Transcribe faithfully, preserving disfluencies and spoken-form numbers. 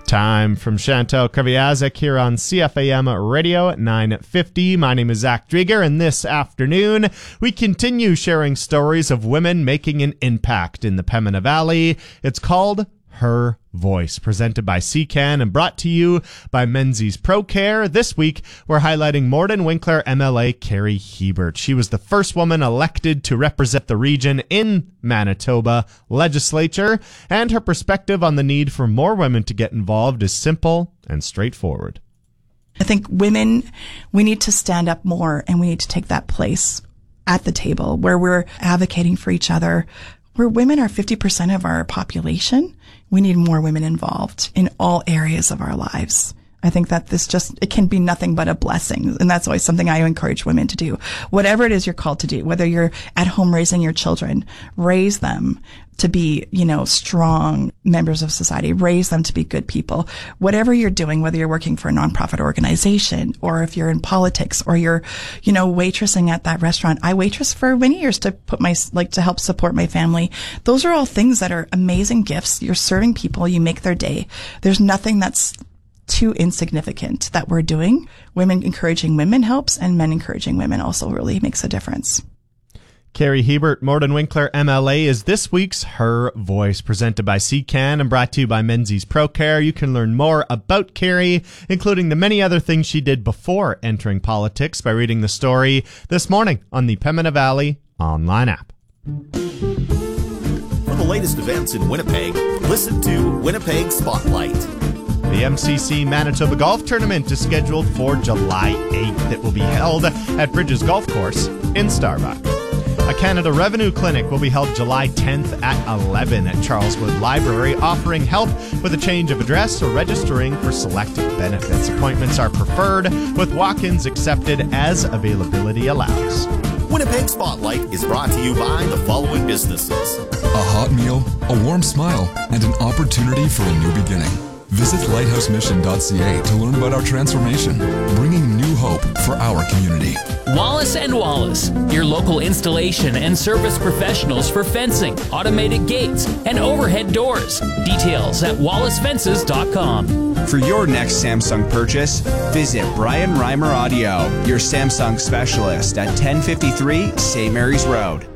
Time from Chantal Kreviazek here on C F A M Radio at nine fifty. My name is Zach Drieger, and this afternoon we continue sharing stories of women making an impact in the Pembina Valley. It's called Her Voice, presented by C C A N and brought to you by Menzies ProCare. This week, we're highlighting Morden Winkler M L A Carrie Hebert. She was the first woman elected to represent the region in Manitoba legislature, and her perspective on the need for more women to get involved is simple and straightforward. I think women, we need to stand up more, and we need to take that place at the table where we're advocating for each other. Where women are fifty percent of our population, we need more women involved in all areas of our lives. I think that this just, it can be nothing but a blessing. And that's always something I encourage women to do. Whatever it is you're called to do, whether you're at home raising your children, raise them to be, you know, strong members of society, raise them to be good people. Whatever you're doing, whether you're working for a nonprofit organization or if you're in politics or you're, you know, waitressing at that restaurant. I waitress for many years to put my, like to help support my family. Those are all things that are amazing gifts. You're serving people. You make their day. There's nothing that's too insignificant that we're doing. Women encouraging women helps, and men encouraging women also really makes a difference. Carrie Hebert, Morden Winkler M L A, is this week's Her Voice, presented by C C A N and brought to you by Menzies ProCare. You can learn more about Carrie, including the many other things she did before entering politics, by reading the story this morning on the Pembina Valley online app. For the latest events in Winnipeg, listen to Winnipeg Spotlight. The M C C Manitoba Golf Tournament is scheduled for July eighth. It will be held at Bridges Golf Course in Starbuck. A Canada Revenue Clinic will be held July tenth at eleven at Charleswood Library, offering help with a change of address or registering for select benefits. Appointments are preferred, with walk-ins accepted as availability allows. Winnipeg Spotlight is brought to you by the following businesses: a hot meal, a warm smile, and an opportunity for a new beginning. Visit lighthouse mission dot c a to learn about our transformation, bringing new hope for our community. Wallace and Wallace, your local installation and service professionals for fencing, automated gates, and overhead doors. Details at wallace fences dot com. For your next Samsung purchase, visit Brian Reimer Audio, your Samsung specialist at ten fifty-three Saint Mary's Road.